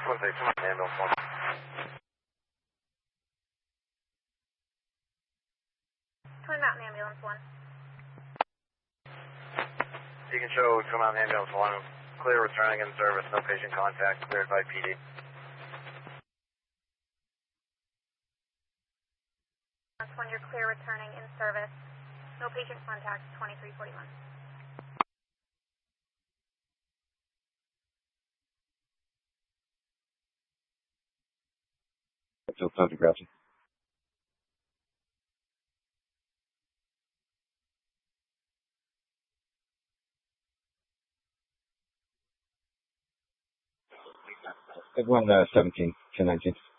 Twin Bay, come on, ambulance 1. Twin Mountain Ambulance 1. Beacon show, Twin Mountain Ambulance 1. Clear, returning in service, no patient contact, cleared by PD. When you're clear, returning in service, no patient contact, 2341. Field photographing. Everyone 17 to 19.